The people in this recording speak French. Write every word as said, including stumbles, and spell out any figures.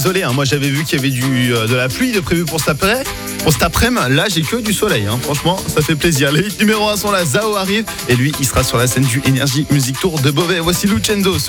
Désolé, hein, moi j'avais vu qu'il y avait du, euh, de la pluie de prévu pour cet après. Pour cet après-midi, là j'ai que du soleil. Hein. Franchement, ça fait plaisir. Les hits numéro un sont là, Zao arrive et lui il sera sur la scène du Energy Music Tour de Beauvais. Voici Lucenzo sur